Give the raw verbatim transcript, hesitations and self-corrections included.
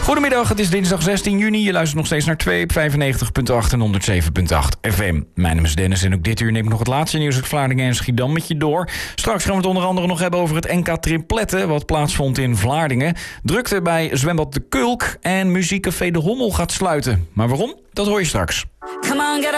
Goedemiddag, het is dinsdag zestien juni. Je luistert nog steeds naar twee op vijfennegentig komma acht en honderdzeven komma acht F M. Mijn naam is Dennis en ook dit uur neem ik nog het laatste nieuws uit Vlaardingen en Schiedam met je door. Straks gaan we het onder andere nog hebben over het N K Tripletten, wat plaatsvond in Vlaardingen. Drukte bij zwembad De Kulk en muziekcafé De Hommel gaat sluiten. Maar waarom? Dat hoor je straks. Come on, get